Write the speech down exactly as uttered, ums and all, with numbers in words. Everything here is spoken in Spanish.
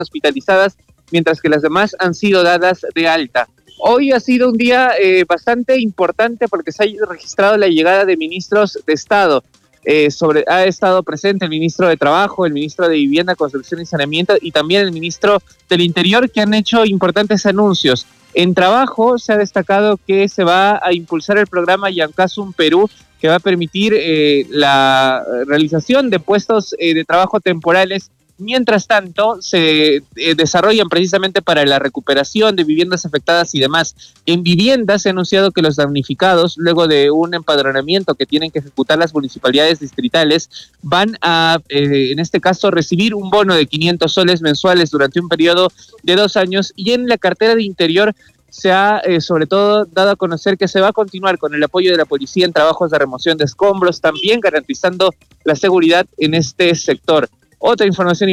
hospitalizadas, mientras que las demás han sido dadas de alta. Hoy ha sido un día eh, bastante importante porque se ha registrado la llegada de ministros de Estado. Eh, sobre, ha estado presente el ministro de Trabajo, el ministro de Vivienda, Construcción y Saneamiento y también el ministro del Interior, que han hecho importantes anuncios. En Trabajo se ha destacado que se va a impulsar el programa Yancasum Perú, que va a permitir eh, la realización de puestos eh, de trabajo temporales. Mientras tanto, se eh, desarrollan precisamente para la recuperación de viviendas afectadas y demás. En vivienda se ha anunciado que los damnificados, luego de un empadronamiento que tienen que ejecutar las municipalidades distritales, van a, eh, en este caso, recibir un bono de quinientos soles mensuales durante un periodo de dos años. Y en la cartera de Interior se ha, eh, sobre todo, dado a conocer que se va a continuar con el apoyo de la policía en trabajos de remoción de escombros, también garantizando la seguridad en este sector. Otra información